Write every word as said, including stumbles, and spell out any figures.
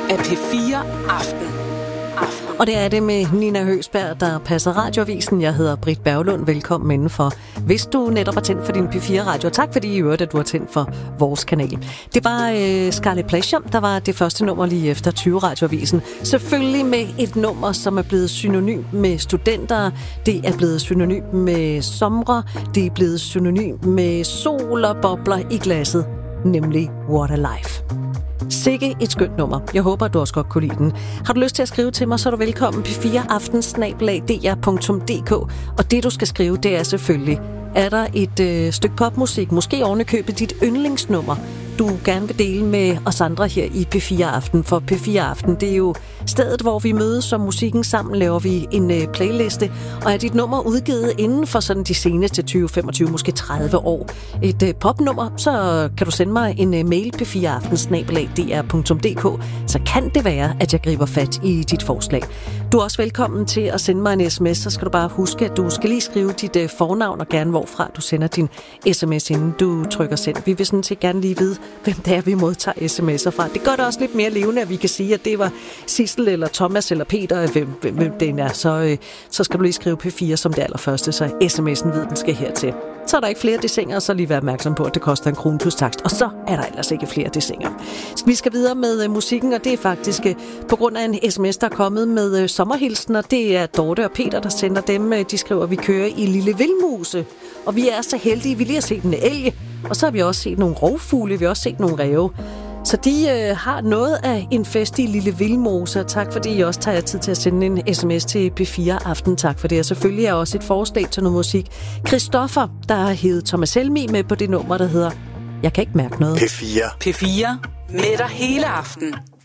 af P fire Aften. Aften. Og det er det med Nina Høgsberg, der passer radioavisen. Jeg hedder Britt Berglund. Velkommen indenfor. Hvis du netop har tændt for din P fire Radio, tak fordi I hørte, at du har tændt for vores kanal. Det var øh, Scarlet Pleasure, der var det første nummer lige efter tyve Radioavisen. Selvfølgelig med et nummer, som er blevet synonym med studenter. Det er blevet synonym med somre. Det er blevet synonym med sol og bobler i glasset. Nemlig What a Life. Sikke et skønt nummer. Jeg håber, du også godt kunne lide den. Har du lyst til at skrive til mig, så er du velkommen p fire aften snabel-a d r punktum d k. Og det, du skal skrive, det er selvfølgelig, er der et øh, stykke popmusik, måske ovenikøbet dit yndlingsnummer, du gerne vil dele med os andre her i P fire Aften. For P fire Aften, det er jo stedet, hvor vi mødes som musikken sammen, laver vi en øh, playliste. Og er dit nummer udgivet inden for sådan de seneste tyve, femogtyve, måske tredive år, et øh, popnummer, så kan du sende mig en øh, mail p fire aften snabel-a d r punktum d k. Så kan det være, at jeg griber fat i dit forslag. Du er også velkommen til at sende mig en sms, så skal du bare huske, at du skal lige skrive dit øh, fornavn og gerne hvorfra du sender din sms, inden du trykker send. Vi vil sådan set gerne lige vide, hvem det er, vi modtager sms'er fra. Det gør det også lidt mere levende, at vi kan sige, at det var Sissel eller Thomas eller Peter, hvem, hvem, hvem den er. Så, øh, så skal du lige skrive P fire som det allerførste, så sms'en ved, den skal hertil. Så er der ikke flere desinger, så lige vær opmærksom på, at det koster en krone plus takst. Og så er der ellers ikke flere desinger. Vi skal videre med uh, musikken, og det er faktisk uh, på grund af en sms, der er kommet med uh, sommerhilsen, og det er Dorte og Peter, der sender dem. Uh, de skriver, at vi kører i Lille Vildmose, og vi er så heldige, vi lige har set en elg, og så har vi også set nogle rovfugle, vi har også set nogle ræve. Så de øh, har noget af en fest i Lille Vildmose. Tak fordi I også tager jer tid til at sende en sms til P fire Aften. Tak for det. Og selvfølgelig er også et forslag til noget musik. Christoffer, der har heddet Thomas Helmi med på det nummer, der hedder Jeg kan ikke mærke noget. P fire. P fire med dig hele aften.